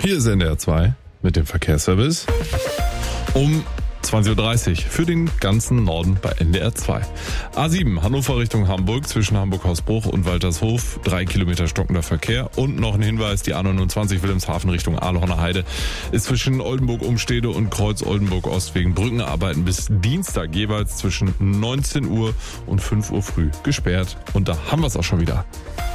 Hier ist NDR 2 mit dem Verkehrsservice um 20.30 Uhr für den ganzen Norden bei NDR 2. A7 Hannover Richtung Hamburg zwischen Hamburg-Hausbruch und Waltershof 3 Kilometer stockender Verkehr. Und noch ein Hinweis, die A29 Wilhelmshaven Richtung Ahlhorner Heide ist zwischen Oldenburg-Umstede und Kreuz-Oldenburg-Ost wegen Brückenarbeiten bis Dienstag jeweils zwischen 19 Uhr und 5 Uhr früh gesperrt. Und da haben wir es auch schon wieder.